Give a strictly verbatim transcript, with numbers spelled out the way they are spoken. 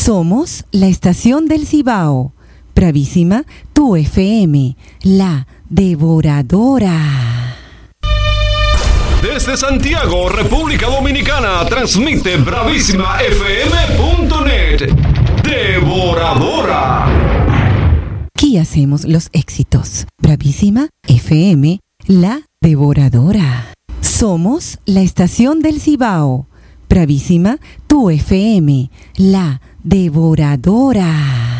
Somos la estación del Cibao. Bravísima, tu F M, la devoradora. Desde Santiago, República Dominicana, transmite bravísima f m punto net. Devoradora. Aquí hacemos los éxitos. Bravísima F M, la devoradora. Somos la estación del Cibao. Bravísima, tu F M, la devoradora.